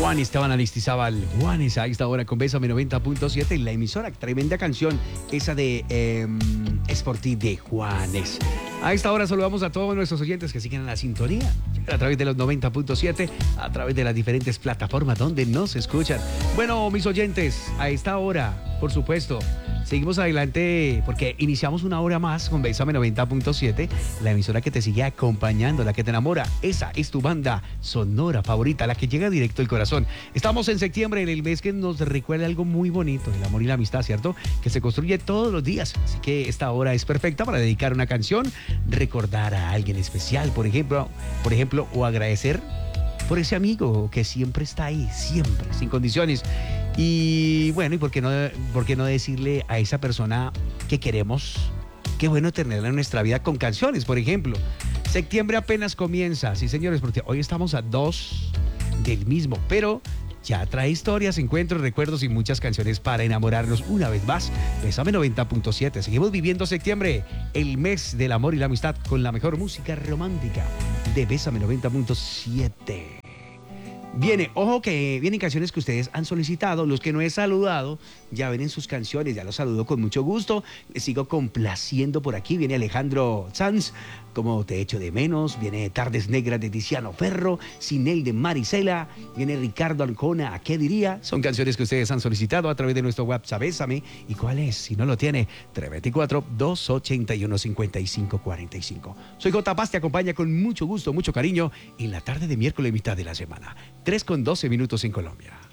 Juan Esteban Aristizábal. Juanes a esta hora con Bésame 90.7 y la emisora. Tremenda canción esa de Es por ti de Juanes. A esta hora saludamos a todos nuestros oyentes que siguen en la sintonía a través de los 90.7, a través de las diferentes plataformas donde nos escuchan. Bueno, mis oyentes, a esta hora, por supuesto, seguimos adelante porque iniciamos una hora más con Bésame 90.7, la emisora que te sigue acompañando, la que te enamora. Esa es tu banda sonora favorita, la que llega directo al corazón. Estamos en septiembre, en el mes que nos recuerda algo muy bonito, el amor y la amistad, ¿cierto? Que se construye todos los días. Así que esta hora es perfecta para dedicar una canción, recordar a alguien especial, por ejemplo, o agradecer por ese amigo que siempre está ahí, siempre, sin condiciones. Y bueno, ¿y por qué no decirle a esa persona que queremos? Qué bueno tenerla en nuestra vida con canciones, por ejemplo. Septiembre apenas comienza, sí señores, porque hoy estamos a 2 del mismo, pero ya trae historias, encuentros, recuerdos y muchas canciones para enamorarnos una vez más. Bésame 90.7. Seguimos viviendo septiembre, el mes del amor y la amistad, con la mejor música romántica de Bésame 90.7. Ojo que vienen canciones que ustedes han solicitado, los que no he saludado, ya ven en sus canciones, ya los saludo con mucho gusto, les sigo complaciendo por aquí, viene Alejandro Sanz, Como te echo de menos, viene Tardes Negras de Tiziano Ferro, Sinel de Marisela, viene Ricardo Ancona, ¿a qué diría? Son canciones que ustedes han solicitado a través de nuestro WhatsApp, Bésame, ¿y cuál es? Si no lo tiene, 324-281-5545. Soy J. Paz, te acompaña con mucho gusto, mucho cariño, en la tarde de miércoles, mitad de la semana. 3:12 en Colombia.